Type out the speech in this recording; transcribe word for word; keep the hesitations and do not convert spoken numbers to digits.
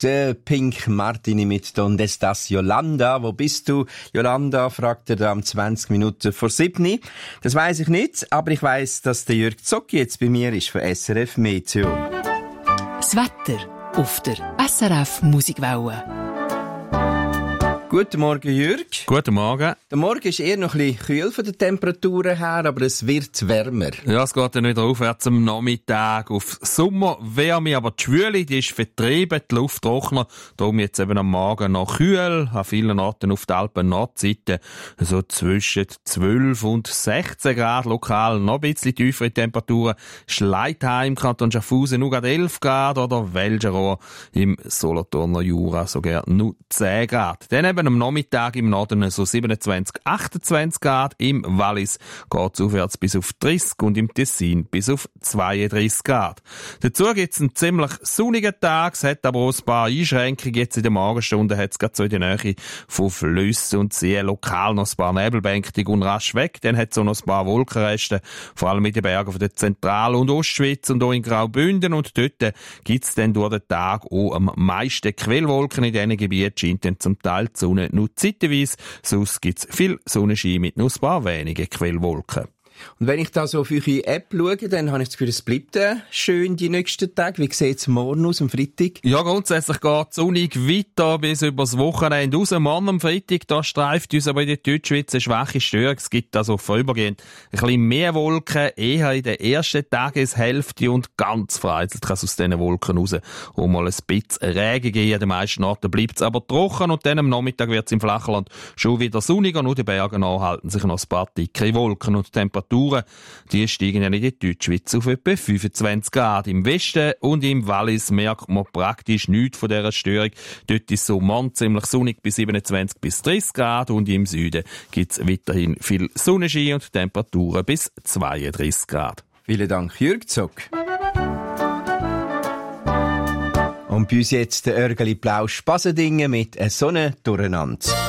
Der Pink Martini mit Donde estás Yolanda? Wo bist du, Yolanda? fragt er da um zwanzig Minuten vor sieben. Das weiss ich nicht, aber ich weiss, dass der Jürg Zocki jetzt bei mir ist von S R F Meteo. Das Wetter auf der S R F Musikwelle. Guten Morgen, Jürg. Guten Morgen. Der Morgen ist eher noch ein bisschen kühl von den Temperaturen her, aber es wird wärmer. Ja, es geht dann wieder aufwärts am Nachmittag auf Sommerwärme, aber die Schwüle, die ist vertrieben, die Luft trockener. Darum jetzt eben am Morgen noch kühl, an vielen Orten auf der Alpen-Nordseite so zwischen zwölf und sechzehn Grad, lokal noch ein bisschen tiefere Temperaturen. Schleitheim, Kanton Schaffhausen, nur gerade elf Grad oder Welscherohr im Solothurner Jura sogar nur zehn Grad. Dann eben am Nachmittag im Norden so siebenundzwanzig, achtundzwanzig Grad, im Wallis geht es aufwärts bis auf dreißig und im Tessin bis auf zweiunddreißig Grad. Dazu gibt es einen ziemlich sonnigen Tag, es hat aber auch ein paar Einschränkungen. Jetzt in der Morgenstunde hat es gerade so in der Nähe von Flüssen und Seen lokal noch ein paar Nebelbänke, die gehen rasch weg. Dann hat es auch noch ein paar Wolkenreste, vor allem in den Bergen von der Zentral- und Ostschweiz und auch in Graubünden. Und dort gibt es dann durch den Tag auch am meisten Quellwolken. In diesen Gebieten scheint dann zum Teil die Sonne nur zeitweise, sonst gibt es viel Sonnenschein mit nur ein paar wenigen Quellwolken. Und wenn ich da so auf eure App schaue, dann habe ich das Gefühl, es bleibt äh, schön die nächsten Tage. Wie sieht es morgen aus, am Freitag? Ja, grundsätzlich geht es sonnig weiter bis übers Wochenende raus. Morgen am Freitag, da streift uns aber in der Deutschschweiz eine schwache Störung. Es gibt also vorübergehend ein bisschen mehr Wolken, eher in der ersten Tageshälfte und ganz vereinzelt kann es aus diesen Wolken raus auch mal ein bisschen Regen geben. An den meisten Orten bleibt es aber trocken und dann am Nachmittag wird es im Flachland schon wieder sonniger. Nur die Berge halten sich noch ein paar dicke Wolken und Temperaturen. Die steigen ja in der Deutschschweiz auf etwa fünfundzwanzig Grad. Im Westen und im Wallis merkt man praktisch nichts von dieser Störung. Dort ist so morgen ziemlich sonnig bis siebenundzwanzig bis dreißig Grad und im Süden gibt es weiterhin viel Sonnenschein und Temperaturen bis zweiunddreißig Grad. Vielen Dank, Jürg Zock. Und bei uns jetzt der Örgeli Blau Spasendingen mit einer Sonne durcheinander.